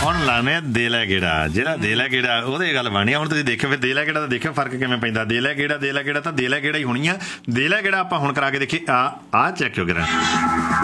ਹੁਣ ਲਾਣੇ ਦੇ ਲੈ ਗੇੜਾ, ਜਿਹੜਾ ਦੇ ਲੈ ਗੇੜਾ ਉਹਦੇ ਗੱਲ ਬਣਨੀ ਆ। ਹੁਣ ਤੁਸੀਂ ਦੇਖਿਓ ਫਿਰ ਦੇ ਲੈ ਗੇੜਾ ਤਾਂ ਦੇਖਿਓ ਫਰਕ ਕਿਵੇਂ ਪੈਂਦਾ। ਦੇ ਲੈ ਗੇੜਾ ਤਾਂ ਦੇ ਲੈ ਗੇੜਾ ਹੀ ਹੋਣੀ ਆ। ਦੇ ਲੈ ਗੇੜਾ ਆਪਾਂ ਹੁਣ ਕਰਾ ਕੇ ਦੇਖੀਏ। ਆਹ ਚੈੱਕ ਕਿਉਂ ਕਰਾਂ।